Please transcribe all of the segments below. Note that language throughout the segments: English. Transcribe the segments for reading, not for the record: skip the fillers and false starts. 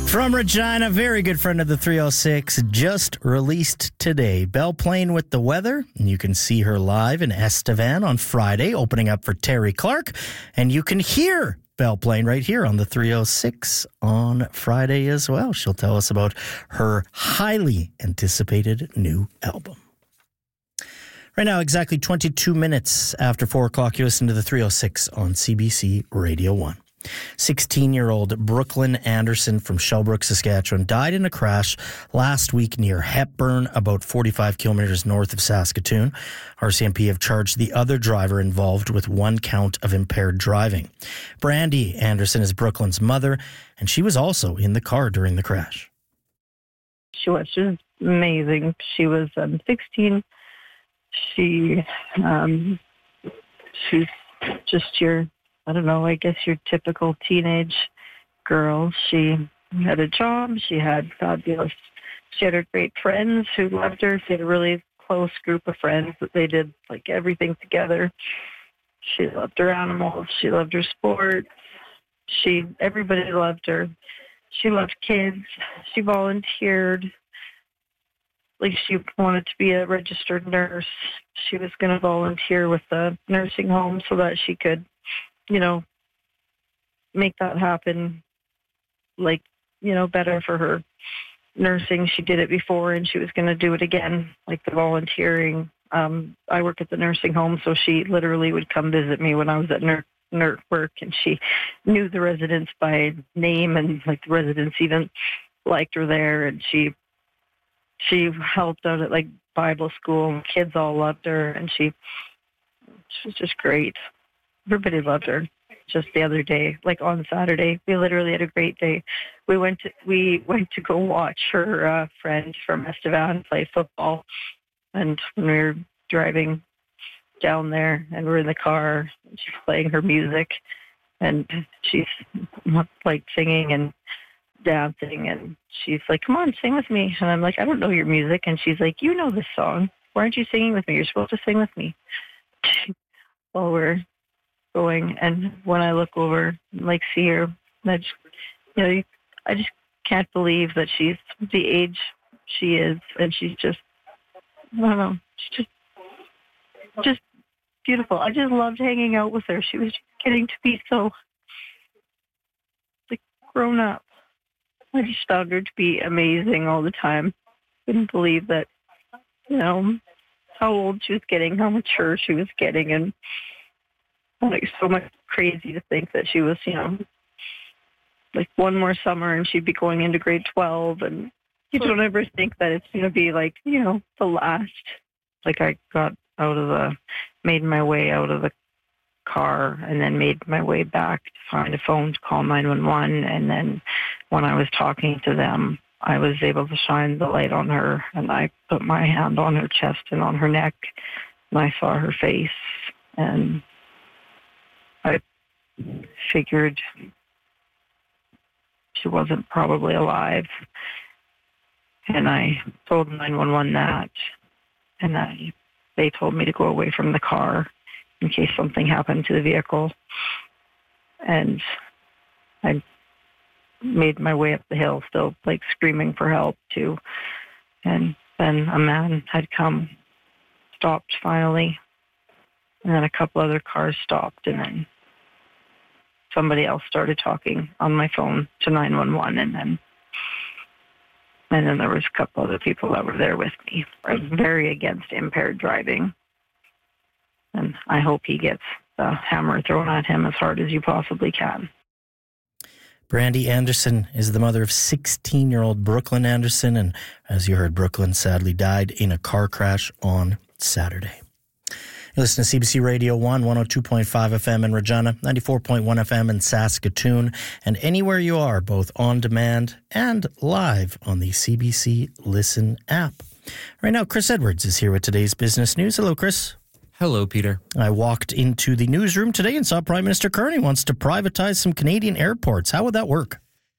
From Regina, very good friend of the 306, just released today. Belle Plaine with the weather. And you can see her live in Estevan on Friday, opening up for Terry Clark. And you can hear Belle Plaine right here on the 306 on Friday as well. She'll tell us about her highly anticipated new album. Right now, exactly 22 minutes after 4 o'clock, you listen to the 306 on CBC Radio 1. 16-year-old Brooklyn Anderson from Shellbrook, Saskatchewan, died in a crash last week near Hepburn, about 45 kilometers north of Saskatoon. RCMP have charged the other driver involved with 1 count of impaired driving. Brandy Anderson is Brooklyn's mother, and she was also in the car during the crash. She was amazing. She was 16. She's just I guess your typical teenage girl. She had a job. She had her great friends who loved her. She had a really close group of friends that they did like everything together. She loved her animals. She loved her sports. Everybody loved her. She loved kids. She volunteered. Like, she wanted to be a registered nurse. She was going to volunteer with the nursing home so that she could, make that happen, better for her nursing. She did it before, and she was going to do it again, like the volunteering. I work at the nursing home, so she literally would come visit me when I was at nurse work, and she knew the residents by name, and the residents even liked her there, and she helped out at Bible school, and kids all loved her, and she was just great. Everybody loved her. Just the other day, on Saturday, we literally had a great day. We went to go watch her friend from Estevan play football, and when we were driving down there, and we're in the car, and she's playing her music, and she's singing and dancing, and she's like, "Come on, sing with me." And I'm like, "I don't know your music." And she's like, "You know this song. Why aren't you singing with me? You're supposed to sing with me." While we're going, and when I look over, see her, I just can't believe that she's the age she is, and she's just, I don't know, she's just beautiful. I just loved hanging out with her. She was getting to be so grown up. I just found her to be amazing all the time. Couldn't believe that, how old she was getting, how mature she was getting, and so much crazy to think that she was, one more summer and she'd be going into grade 12, and you don't ever think that it's going to be the last. I made my way out of the car, and then made my way back to find a phone to call 911. And then when I was talking to them, I was able to shine the light on her, and I put my hand on her chest and on her neck, and I saw her face, and I figured she wasn't probably alive. And I told 911 that, and they told me to go away from the car in case something happened to the vehicle. And I made my way up the hill, still screaming for help too. And then a man had come, stopped finally, and then a couple other cars stopped, and then somebody else started talking on my phone to 911, and then there was a couple other people that were there with me. I'm very against impaired driving, and I hope he gets the hammer thrown at him as hard as you possibly can. Brandy Anderson is the mother of 16-year-old Brooklyn Anderson, and as you heard, Brooklyn sadly died in a car crash on Saturday. You listen to CBC Radio 1, 102.5 FM in Regina, 94.1 FM in Saskatoon, and anywhere you are, both on demand and live on the CBC Listen app. Right now, Chris Edwards is here with today's business news. Hello, Chris. Hello, Peter. I walked into the newsroom today and saw Prime Minister Carney wants to privatize some Canadian airports. How would that work?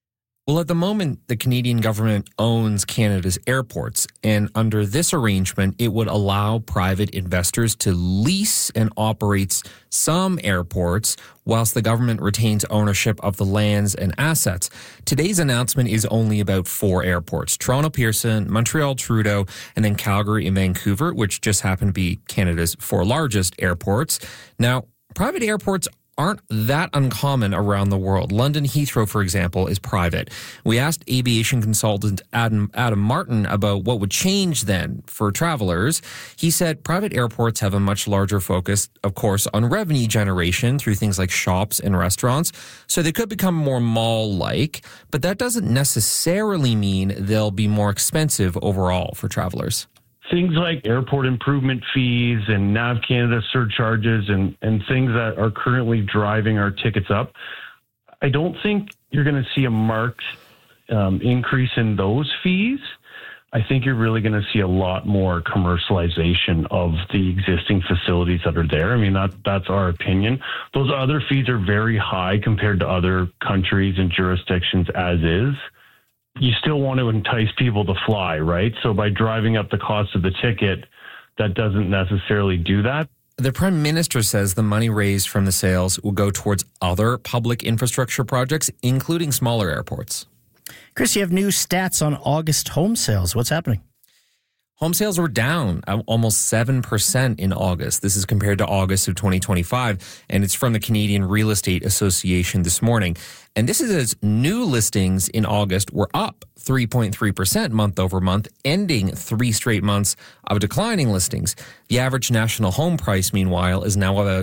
Well, at the moment, the Canadian government owns Canada's airports, and under this arrangement, it would allow private investors to lease and operate some airports whilst the government retains ownership of the lands and assets. Today's announcement is only about 4 airports: Toronto Pearson, Montreal Trudeau, and then Calgary and Vancouver, which just happen to be Canada's 4 largest airports. Now, private airports aren't that uncommon around the world. London Heathrow, for example, is private. We asked aviation consultant Adam Martin about what would change then for travelers. He said private airports have a much larger focus, of course, on revenue generation through things like shops and restaurants, so they could become more mall-like, but that doesn't necessarily mean they'll be more expensive overall for travelers. Things like airport improvement fees and NAV Canada surcharges and things that are currently driving our tickets up, I don't think you're going to see a marked increase in those fees. I think you're really going to see a lot more commercialization of the existing facilities that are there. I mean, that's our opinion. Those other fees are very high compared to other countries and jurisdictions as is. You still want to entice people to fly, right? So by driving up the cost of the ticket, that doesn't necessarily do that. The Prime Minister says the money raised from the sales will go towards other public infrastructure projects, including smaller airports. Chris, you have new stats on August home sales. What's happening? Home sales were down almost 7% in August. This is compared to August of 2025, and it's from the Canadian Real Estate Association this morning. And this is as new listings in August were up 3.3% month over month, ending 3 straight months of declining listings. The average national home price, meanwhile, is now about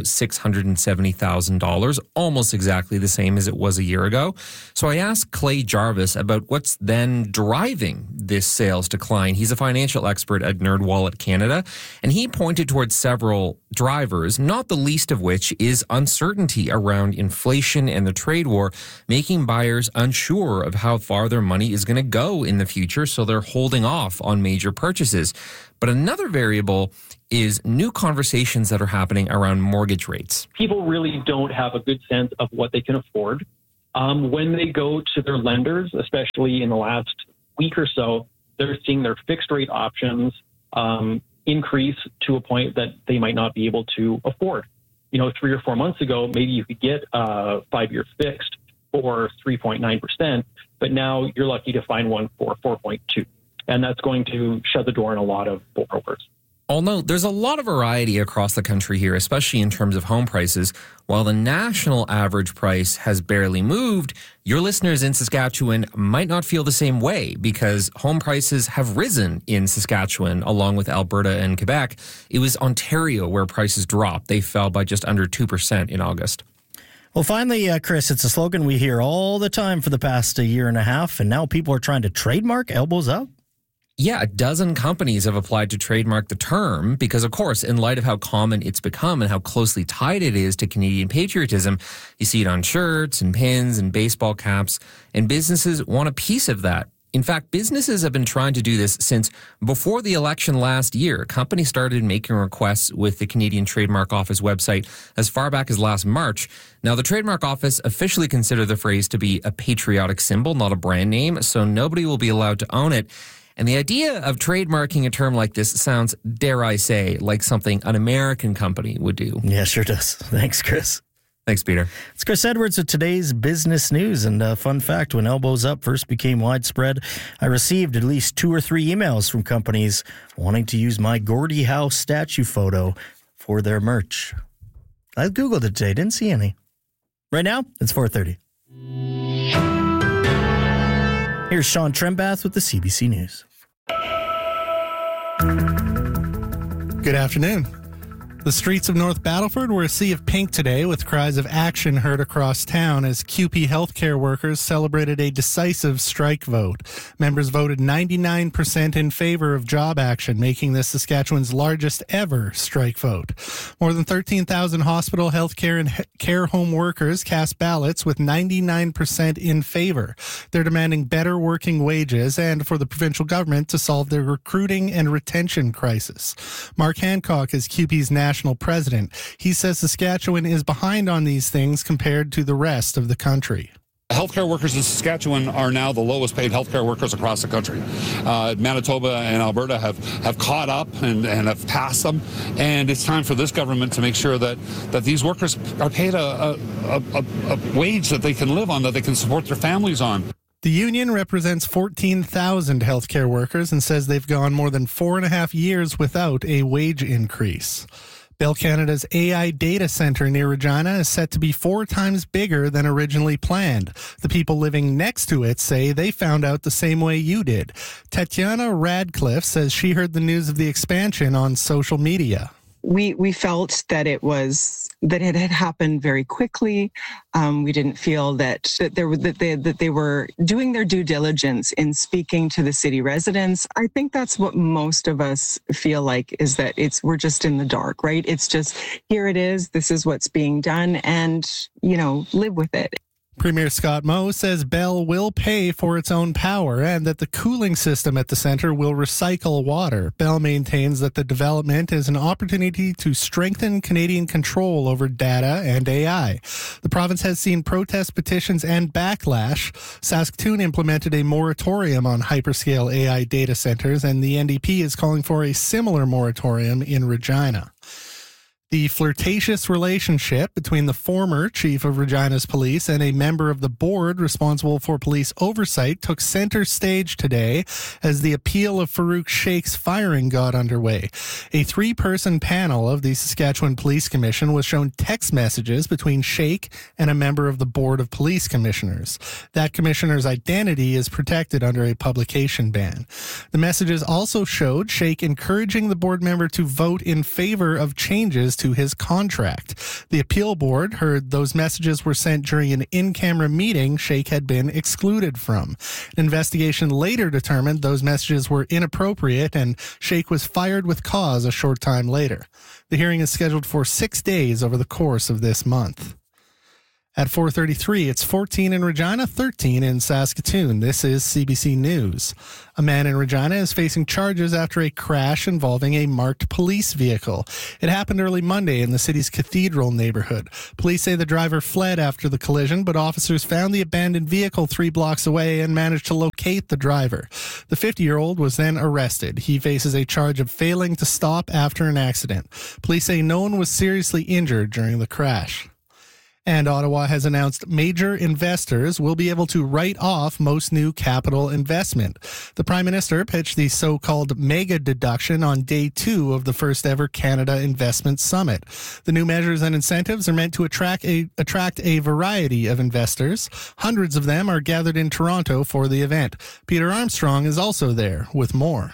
$670,000, almost exactly the same as it was a year ago. So I asked Clay Jarvis about what's then driving this sales decline. He's a financial expert at NerdWallet Canada, and he pointed towards several drivers, not the least of which is uncertainty around inflation and the trade war, making buyers unsure of how far their money is going to go in the future, so they're holding off on major purchases. But another variable is new conversations that are happening around mortgage rates. People really don't have a good sense of what they can afford. When they go to their lenders, especially in the last week or so, they're seeing their fixed rate options increase to a point that they might not be able to afford. 3 or 4 months ago, maybe you could get a 5-year fixed for 3.9%, but now you're lucky to find one for 4.2%. And that's going to shut the door on a lot of borrowers. Although there's a lot of variety across the country here, especially in terms of home prices, while the national average price has barely moved, your listeners in Saskatchewan might not feel the same way because home prices have risen in Saskatchewan along with Alberta and Quebec. It was Ontario where prices dropped. They fell by just under 2% in August. Well, finally, Chris, it's a slogan we hear all the time for the past year and a half, and now people are trying to trademark elbows up. Yeah, a dozen companies have applied to trademark the term because, of course, in light of how common it's become and how closely tied it is to Canadian patriotism, you see it on shirts and pins and baseball caps, and businesses want a piece of that. In fact, businesses have been trying to do this since before the election last year. Companies started making requests with the Canadian Trademark Office website as far back as last March. Now, the Trademark Office officially considered the phrase to be a patriotic symbol, not a brand name, so nobody will be allowed to own it. And the idea of trademarking a term like this sounds, dare I say, like something an American company would do. Yeah, sure does. Thanks, Chris. Thanks, Peter. It's Chris Edwards with today's business news. And fun fact, when Elbows Up first became widespread, I received at least 2 or 3 emails from companies wanting to use my Gordie Howe statue photo for their merch. I Googled it today, didn't see any. Right now, it's 4:30. Here's Sean Trembath with the CBC News. Good afternoon. The streets of North Battleford were a sea of pink today, with cries of action heard across town as QP healthcare workers celebrated a decisive strike vote. Members voted 99% in favor of job action, making this Saskatchewan's largest ever strike vote. More than 13,000 hospital, healthcare, and care home workers cast ballots with 99% in favor. They're demanding better working wages and for the provincial government to solve their recruiting and retention crisis. Mark Hancock is QP's national president. He says Saskatchewan is behind on these things compared to the rest of the country. Healthcare workers in Saskatchewan are now the lowest paid healthcare workers across the country. Manitoba and Alberta have caught up and have passed them, and it's time for this government to make sure that these workers are paid a wage that they can live on, that they can support their families on. The union represents 14,000 healthcare workers and says they've gone more than 4.5 years without a wage increase. Bell Canada's AI data center near Regina is set to be 4 times bigger than originally planned. The people living next to it say they found out the same way you did. Tatiana Radcliffe says she heard the news of the expansion on social media. We felt that it had happened very quickly. We didn't feel that they were doing their due diligence in speaking to the city residents. I think that's what most of us feel like, is that we're just in the dark, right? It's just, here it is, this is what's being done, and, live with it. Premier Scott Moe says Bell will pay for its own power and that the cooling system at the centre will recycle water. Bell maintains that the development is an opportunity to strengthen Canadian control over data and AI. The province has seen protest petitions and backlash. Saskatoon implemented a moratorium on hyperscale AI data centres, and the NDP is calling for a similar moratorium in Regina. The flirtatious relationship between the former chief of Regina's police and a member of the board responsible for police oversight took center stage today as the appeal of Farouk Sheikh's firing got underway. A 3-person panel of the Saskatchewan Police Commission was shown text messages between Sheikh and a member of the Board of Police Commissioners. That commissioner's identity is protected under a publication ban. The messages also showed Sheikh encouraging the board member to vote in favor of changes to his contract. The appeal board heard those messages were sent during an in-camera meeting Sheikh had been excluded from. An investigation later determined those messages were inappropriate and Sheikh was fired with cause a short time later. The hearing is scheduled for 6 days over the course of this month. At 4:33, it's 14 in Regina, 13 in Saskatoon. This is CBC News. A man in Regina is facing charges after a crash involving a marked police vehicle. It happened early Monday in the city's Cathedral neighborhood. Police say the driver fled after the collision, but officers found the abandoned vehicle 3 blocks away and managed to locate the driver. The 50-year-old was then arrested. He faces a charge of failing to stop after an accident. Police say no one was seriously injured during the crash. And Ottawa has announced major investors will be able to write off most new capital investment. The Prime Minister pitched the so-called mega deduction on day 2 of the first ever Canada Investment Summit. The new measures and incentives are meant to attract a variety of investors. Hundreds of them are gathered in Toronto for the event. Peter Armstrong is also there with more.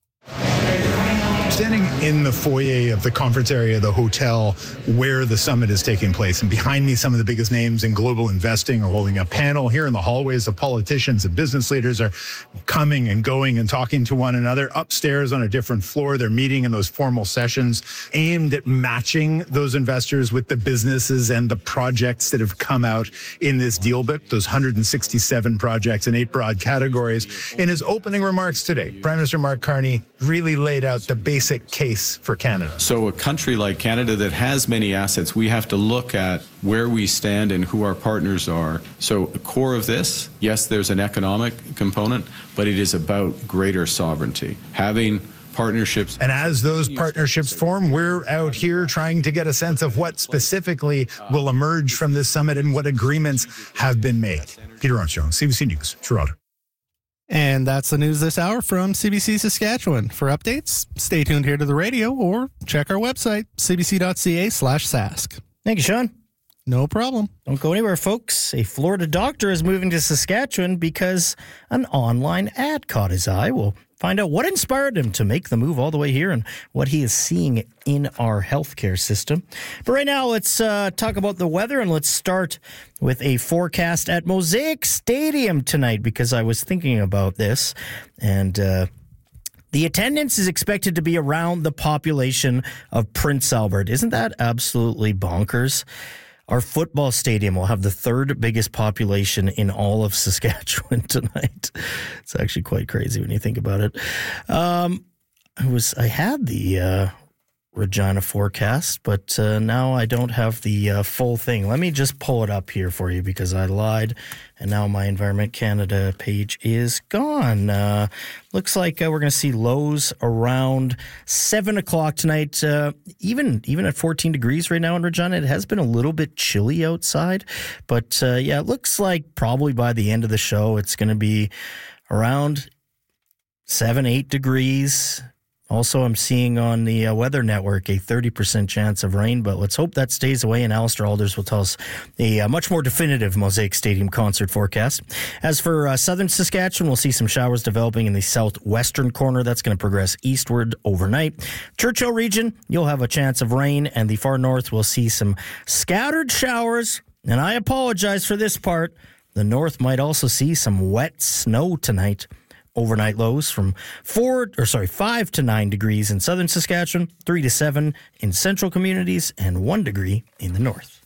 Standing in the foyer of the conference area of the hotel where the summit is taking place, and behind me, some of the biggest names in global investing are holding a panel. Here in the hallways, the politicians and business leaders are coming and going and talking to one another. Upstairs on a different floor, they're meeting in those formal sessions aimed at matching those investors with the businesses and the projects that have come out in this deal book, those 167 projects in 8 broad categories. In his opening remarks today, Prime Minister Mark Carney really laid out the basic case for Canada. So a country like Canada that has many assets, we have to look at where we stand and who our partners are. So the core of this, yes, there's an economic component, but it is about greater sovereignty. Having partnerships. And as those partnerships form, we're out here trying to get a sense of what specifically will emerge from this summit and what agreements have been made. Peter Armstrong, CBC News, Toronto. And that's the news this hour from CBC Saskatchewan. For updates, stay tuned here to the radio or check our website, cbc.ca/sask. Thank you, Sean. No problem. Don't go anywhere, folks. A Florida doctor is moving to Saskatchewan because an online ad caught his eye. We'll find out what inspired him to make the move all the way here and what he is seeing in our healthcare system. But right now, let's talk about the weather, and let's start with a forecast at Mosaic Stadium tonight, because I was thinking about this, and the attendance is expected to be around the population of Prince Albert. Isn't that absolutely bonkers? Our football stadium will have the 3rd biggest population in all of Saskatchewan tonight. It's actually quite crazy when you think about it. I had the Regina forecast, but now I don't have the full thing. Let me just pull it up here for you because I lied, and now my Environment Canada page is gone. Looks like we're going to see lows around 7 o'clock tonight. Even at 14 degrees right now in Regina, it has been a little bit chilly outside, but it looks like probably by the end of the show, it's going to be around 7-8 degrees. Also, I'm seeing on the Weather Network a 30% chance of rain, but let's hope that stays away, and Alistair Alders will tell us a much more definitive Mosaic Stadium concert forecast. As for southern Saskatchewan, we'll see some showers developing in the southwestern corner. That's going to progress eastward overnight. Churchill region, you'll have a chance of rain, and the far north will see some scattered showers, and I apologize for this part. The north might also see some wet snow tonight. Overnight lows from 5 to 9 degrees in southern Saskatchewan, 3 to 7 in central communities, and 1 degree in the north.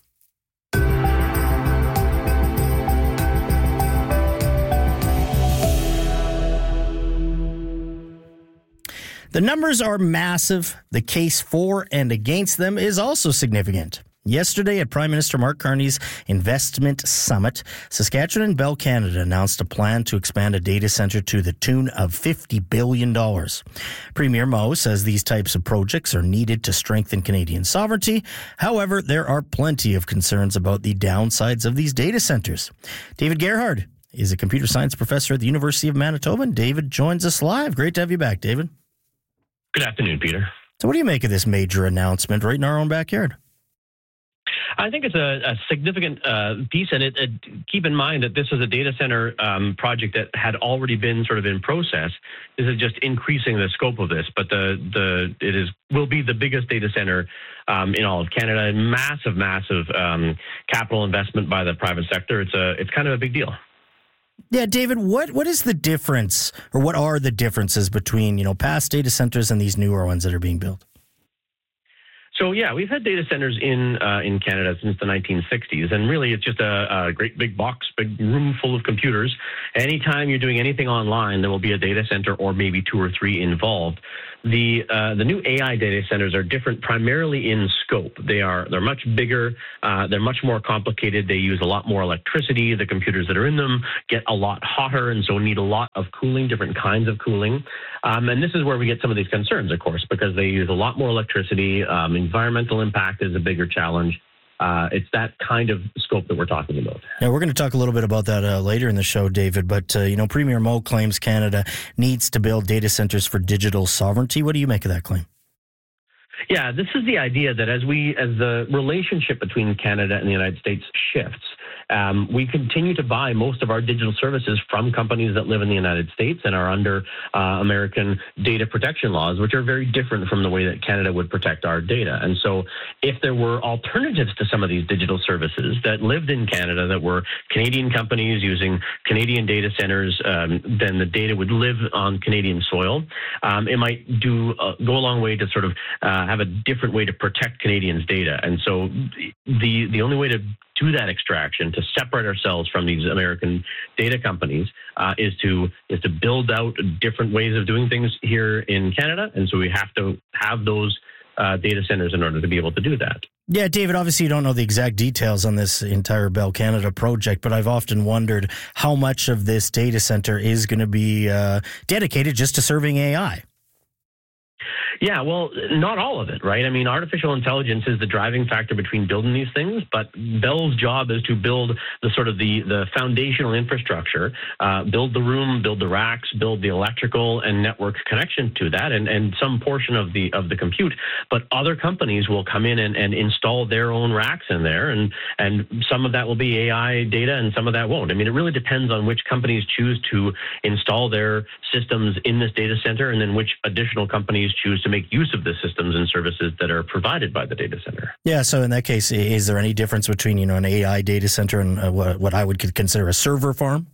The numbers are massive. The case for and against them is also significant. Yesterday at Prime Minister Mark Carney's Investment Summit, Saskatchewan and Bell Canada announced a plan to expand a data centre to the tune of $50 billion. Premier Moe says these types of projects are needed to strengthen Canadian sovereignty. However, there are plenty of concerns about the downsides of these data centres. David Gerhard is a computer science professor at the University of Manitoba, and David joins us live. Great to have you back, David. Good afternoon, Peter. So what do you make of this major announcement right in our own backyard? I think it's a significant piece, and keep in mind that this is a data center project that had already been sort of in process. This is just increasing the scope of this, but will be the biggest data center in all of Canada. Massive capital investment by the private sector. It's kind of a big deal. Yeah, David, what is the difference, or what are the differences between past data centers and these newer ones that are being built? So, we've had data centers in Canada since the 1960s, and really it's just a great big box, big room full of computers. Anytime you're doing anything online, there will be a data center or maybe 2 or 3 involved. The new AI data centers are different primarily in scope. They're much bigger, they're much more complicated, they use a lot more electricity, the computers that are in them get a lot hotter and so need a lot of cooling, different kinds of cooling. And this is where we get some of these concerns, of course, because they use a lot more electricity, environmental impact is a bigger challenge. It's that kind of scope that we're talking about. Yeah, we're going to talk a little bit about that later in the show, David. But, Premier Moe claims Canada needs to build data centers for digital sovereignty. What do you make of that claim? Yeah, this is the idea that as the relationship between Canada and the United States shifts, we continue to buy most of our digital services from companies that live in the United States and are under American data protection laws, which are very different from the way that Canada would protect our data. And so if there were alternatives to some of these digital services that lived in Canada that were Canadian companies using Canadian data centers, then the data would live on Canadian soil. It might go a long way to sort of have a different way to protect Canadians' data. And so the only way to do that extraction, to separate ourselves from these American data companies, is to build out different ways of doing things here in Canada. And so we have to have those data centers in order to be able to do that. Yeah, David, obviously you don't know the exact details on this entire Bell Canada project, but I've often wondered how much of this data center is going to be dedicated just to serving AI. Yeah, well, not all of it, right? I mean, artificial intelligence is the driving factor between building these things, but Bell's job is to build the foundational infrastructure, build the room, build the racks, build the electrical and network connection to that, and some portion of the compute. But other companies will come in and install their own racks in there, and some of that will be AI data, and some of that won't. I mean, it really depends on which companies choose to install their systems in this data center, and then which additional companies choose to make use of the systems and services that are provided by the data center. Yeah, so in that case, is there any difference between an AI data center and what I would consider a server farm?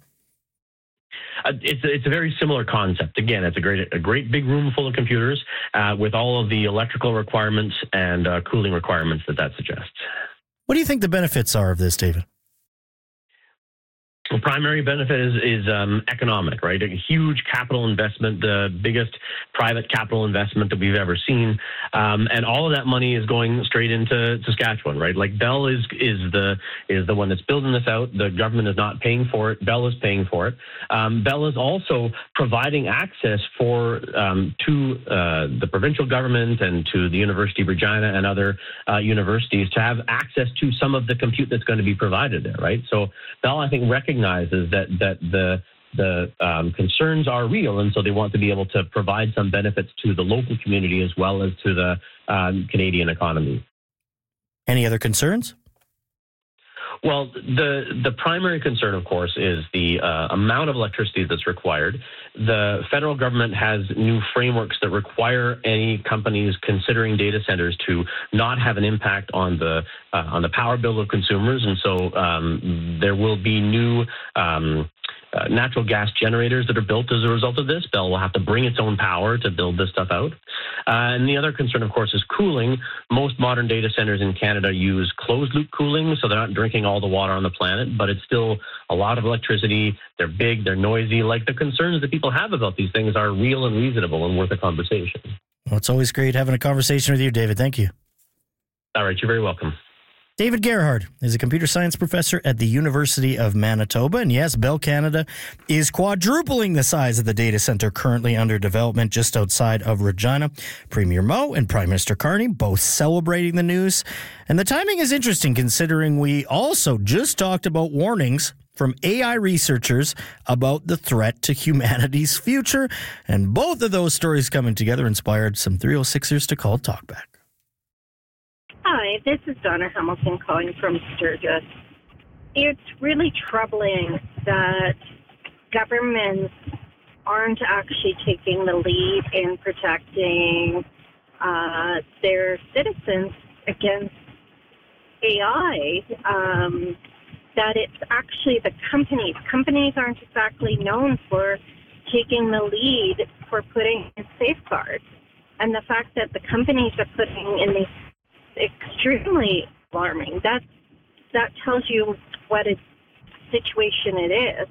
It's a very similar concept. Again, it's a great big room full of computers with all of the electrical requirements and cooling requirements that suggests. What do you think the benefits are of this, David? The primary benefit is economic, right? A huge capital investment, the biggest private capital investment that we've ever seen, and all of that money is going straight into Saskatchewan, right? Like Bell is the one that's building this out. The government is not paying for it. Bell is paying for it. Bell is also providing access to the provincial government and to the University of Regina and other universities to have access to some of the compute that's going to be provided there, right? So Bell, I think, recognizes that the concerns are real, and so they want to be able to provide some benefits to the local community as well as to the Canadian economy. Any other concerns? Well, the primary concern, of course, is the amount of electricity that's required. The federal government has new frameworks that require any companies considering data centers to not have an impact on the power bill of consumers, and so there will be new natural gas generators that are built as a result of this. Bell will have to bring its own power to build this stuff out. And the other concern, of course, is cooling. Most modern data centers in Canada use closed-loop cooling, so they're not drinking all the water on the planet, but it's still a lot of electricity. They're big, they're noisy. Like, the concerns that people have about these things are real and reasonable and worth a conversation. Well, it's always great having a conversation with you, David. Thank you. All right, you're very welcome. David Gerhard is a computer science professor at the University of Manitoba. And yes, Bell Canada is quadrupling the size of the data center currently under development just outside of Regina. Premier Moe and Prime Minister Carney both celebrating the news. And the timing is interesting considering we also just talked about warnings from AI researchers about the threat to humanity's future. And both of those stories coming together inspired some 306ers to call Talkback. Hi, this is Donna Hamilton calling from Sturgis. It's really troubling that governments aren't actually taking the lead in protecting their citizens against AI, that it's actually the companies. Companies aren't exactly known for taking the lead for putting in safeguards. And the fact that the companies are putting in these extremely alarming. That tells you what a situation it is.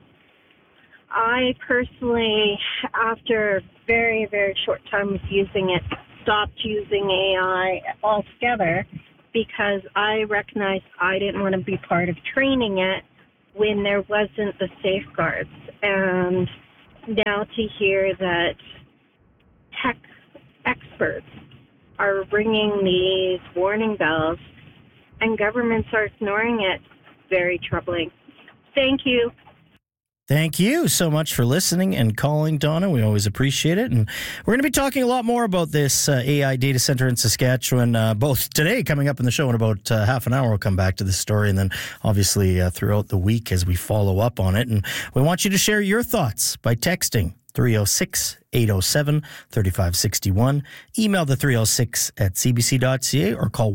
I personally, after a very, very short time of using it, stopped using AI altogether because I recognized I didn't want to be part of training it when there wasn't the safeguards. And now to hear that tech experts are ringing these warning bells and governments are ignoring it, very troubling. Thank you. Thank you so much for listening and calling, Donna. We always appreciate it. And we're going to be talking a lot more about this AI data center in Saskatchewan, both today, coming up in the show in about half an hour. We'll come back to this story, and then obviously throughout the week as we follow up on it. And we want you to share your thoughts by texting 306-807-3561. Email the 306 at cbc.ca or call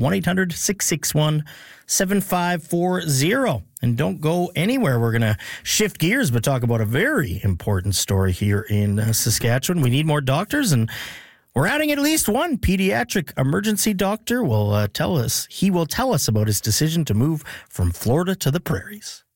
1-800-661-7540. And don't go anywhere. We're going to shift gears but talk about a very important story here in Saskatchewan. We need more doctors, and we're adding at least one pediatric emergency doctor. He will tell us about his decision to move from Florida to the prairies.